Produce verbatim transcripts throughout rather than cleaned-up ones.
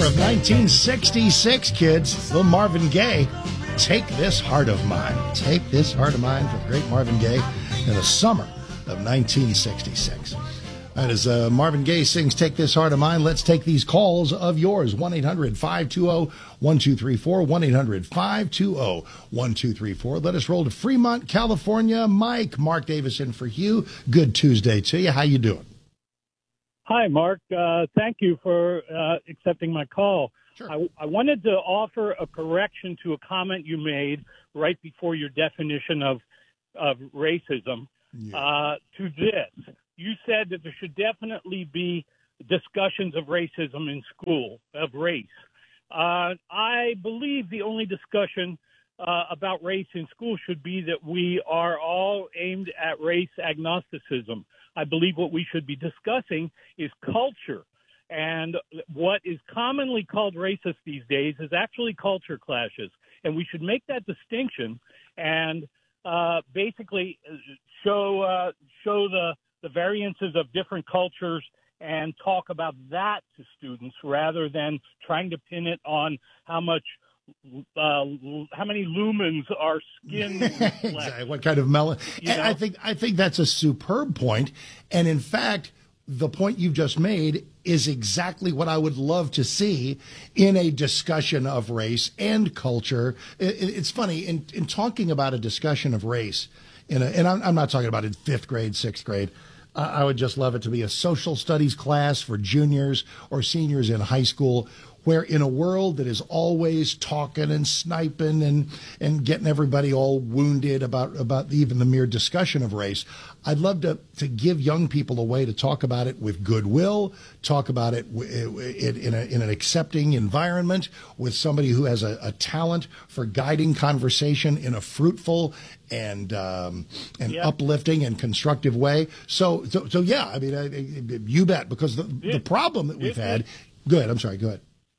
summer of nineteen sixty-six, kids. Little Marvin Gaye, Take This Heart of Mine. Take This Heart of Mine from the great Marvin Gaye in the summer of nineteen sixty-six. That is uh, Marvin Gaye sings Take This Heart of Mine. Let's take these calls of yours. one eight hundred five two zero one two three four. one eight hundred five two zero one two three four. Let us roll to Fremont, California. Mike, Mark Davis in for Hugh. Good Tuesday to you. How you doing? Hi, Mark. Uh, thank you for uh, accepting my call. Sure. I, I wanted to offer a correction to a comment you made right before your definition of, of racism Yeah. uh, to this. You said that there should definitely be discussions of racism in school, of race. Uh, I believe the only discussion uh, about race in school should be that we are all aimed at race agnosticism. I believe what we should be discussing is culture. And what is commonly called racist these days is actually culture clashes. And we should make that distinction and uh, basically show uh, show the the variances of different cultures and talk about that to students rather than trying to pin it on how much, uh, how many lumens our skin reflects. Exactly. What kind of melon? You And know? I think I think that's a superb point. And in fact, the point you've just made is exactly what I would love to see in a discussion of race and culture. It, it- it's funny in in talking about a discussion of race. In a, and I'm, I'm not talking about in fifth grade, sixth grade. Uh, I would just love it to be a social studies class for juniors or seniors in high school, where in a world that is always talking and sniping and, and getting everybody all wounded about, about even the mere discussion of race, I'd love to, to give young people a way to talk about it with goodwill, talk about it w- in, a, in an accepting environment with somebody who has a, a talent for guiding conversation in a fruitful and um, and Yeah. uplifting and constructive way. So, so, so yeah, I mean, I, I- you bet, because the, the problem that we've this had, go ahead, I'm sorry, go ahead.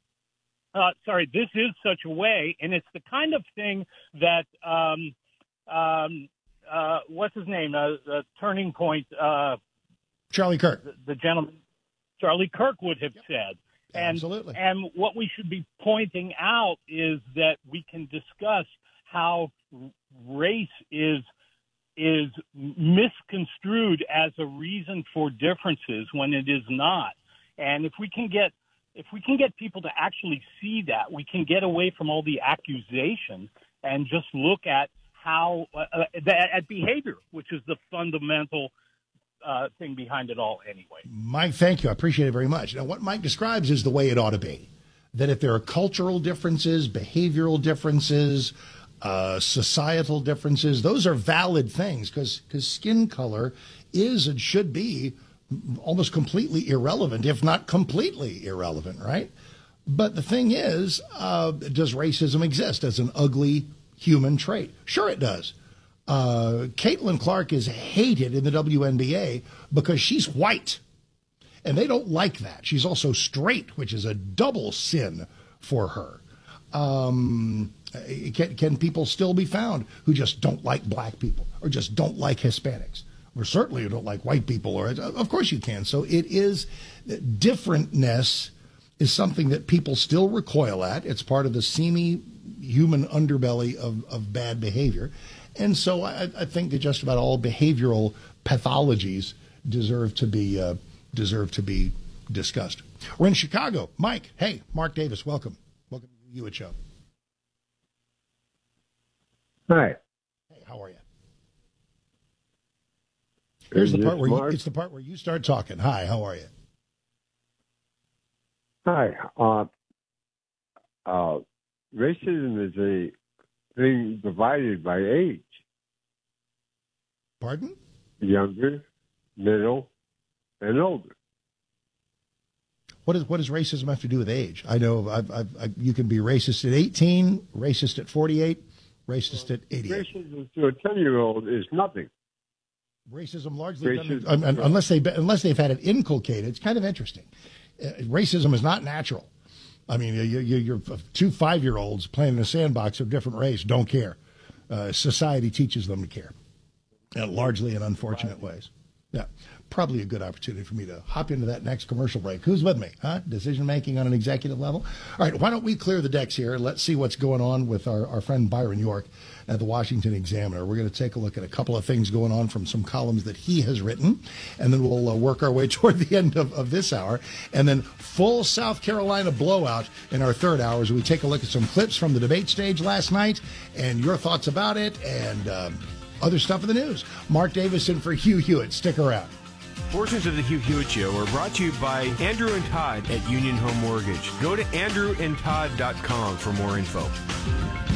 Uh, sorry, this is such a way, and it's the kind of thing that um, um, uh, what's his name? Uh, the Turning Point, uh, Charlie Kirk. the, the gentleman, Charlie Kirk would have said. And, Absolutely. And what we should be pointing out is that we can discuss how race is is misconstrued as a reason for differences when it is not. And if we can get if we can get people to actually see that, we can get away from all the accusation and just look at how uh, at behavior, which is the fundamental uh, thing behind it all anyway. Mike, thank you. I appreciate it very much. Now, what Mike describes is the way it ought to be, that if there are cultural differences, behavioral differences, uh, societal differences, those are valid things, because because skin color is and should be almost completely irrelevant, if not completely irrelevant, right? But the thing is, uh, does racism exist as an ugly human trait? Sure it does. Uh, Caitlin Clark is hated in the W N B A because she's white, and they don't like that. She's also straight, which is a double sin for her. Um, can, can people still be found who just don't like black people or just don't like Hispanics? Or certainly who don't like white people, or of course you can. So it is, differentness is something that people still recoil at. It's part of the seamy human underbelly of, of bad behavior. And so I, I think that just about all behavioral pathologies deserve to be uh, deserve to be discussed. We're in Chicago. Mike, hey, Mark Davis, welcome. Welcome to you at show. Hi. Hey, how are you? Here's the Is part this where you, Mark? it's the part where you start talking. Hi, how are you? Hi. Uh, uh, racism is a thing divided by age. Pardon? Younger, middle, and older. What, is, what does racism have to do with age? I know I've, I've, I, you can be racist at eighteen, racist at forty-eight, racist at eighty-eight. Racism to a ten-year-old is nothing. Racism largely, Racism- done, un- un- unless they unless they've had it inculcated, it's kind of interesting. Uh, racism is not natural. I mean, you, you, you're two five-year-olds playing in a sandbox of different race don't care. Uh, society teaches them to care, uh, largely in unfortunate ways. Yeah, probably a good opportunity for me to hop into that next commercial break. Who's with me? Huh? Decision making on an executive level? All right, why don't we clear the decks here and let's see what's going on with our, our friend Byron York at the Washington Examiner. We're going to take a look at a couple of things going on from some columns that he has written, and then we'll uh, work our way toward the end of, of this hour. And then full South Carolina blowout in our third hour as we take a look at some clips from the debate stage last night and your thoughts about it and um, other stuff in the news. Mark Davison for Hugh Hewitt. Stick around. Portions of the Hugh Hewitt Show are brought to you by Andrew and Todd at Union Home Mortgage. Go to andrew and todd dot com for more info.